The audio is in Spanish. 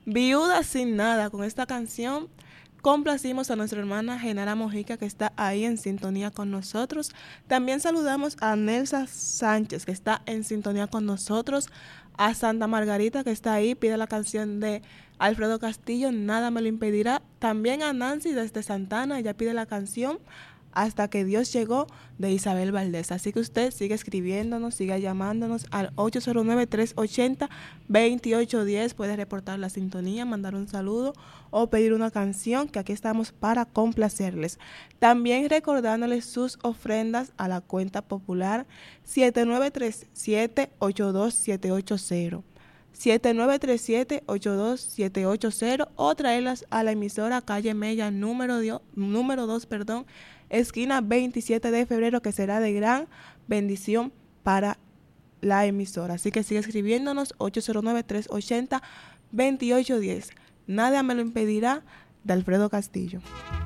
Viuda sin nada, con esta canción complacimos a nuestra hermana Genara Mojica que está ahí en sintonía con nosotros. También saludamos a Nelsa Sánchez que está en sintonía con nosotros. A Santa Margarita que está ahí, pide la canción de Alfredo Castillo, Nada me lo impedirá. También a Nancy desde Santana, ella pide la canción Hasta que Dios llegó de Isabel Valdés. Así que usted sigue escribiéndonos, siga llamándonos al 809-380-2810. Puede reportar la sintonía, mandar un saludo o pedir una canción, que aquí estamos para complacerles. También recordándoles sus ofrendas a la cuenta popular 7937-82780. 7937-82780 o traerlas a la emisora calle Mella número 2, esquina 27 de febrero, que será de gran bendición para la emisora. Así que sigue escribiéndonos 809-380-2810. Nada me lo impedirá, de Alfredo Castillo.